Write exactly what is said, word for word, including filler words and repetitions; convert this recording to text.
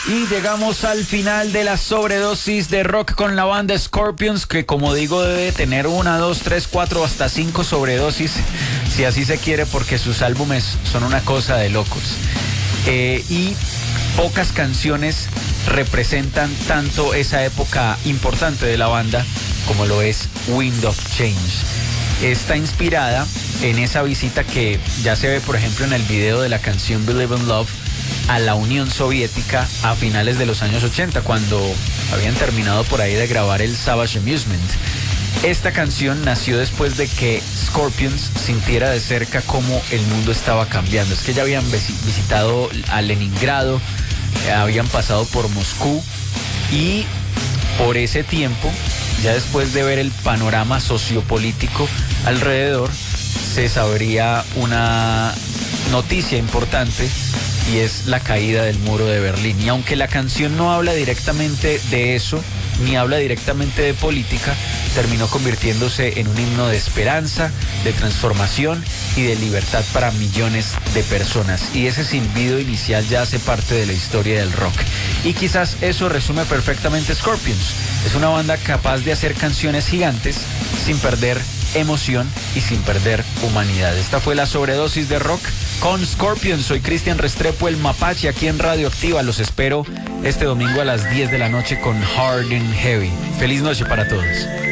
Y llegamos al final de la sobredosis de rock con la banda Scorpions, que como digo debe tener una, dos, tres, cuatro, hasta cinco sobredosis, si así se quiere, porque sus álbumes son una cosa de locos. Eh, y pocas canciones representan tanto esa época importante de la banda como lo es Wind of Change. Está inspirada en esa visita que ya se ve, por ejemplo, en el video de la canción Believe in Love a la Unión Soviética a finales de los años ochenta, cuando habían terminado por ahí de grabar el Savage Amusement. Esta canción nació después de que Scorpions sintiera de cerca cómo el mundo estaba cambiando. Es que ya habían visitado a Leningrado, eh, habían pasado por Moscú, y por ese tiempo, ya después de ver el panorama sociopolítico alrededor, se sabría una noticia importante, y es la caída del muro de Berlín. Y aunque la canción no habla directamente de eso, ni habla directamente de política, terminó convirtiéndose en un himno de esperanza, de transformación y de libertad para millones de personas. Y ese silbido inicial ya hace parte de la historia del rock. Y quizás eso resume perfectamente Scorpions. Es una banda capaz de hacer canciones gigantes sin perder emoción y sin perder humanidad. Esta fue la sobredosis de rock con Scorpions. Soy Cristian Restrepo, el Mapache, aquí en Radioactiva. Los espero este domingo a las diez de la noche con Hard and Heavy. Feliz noche para todos.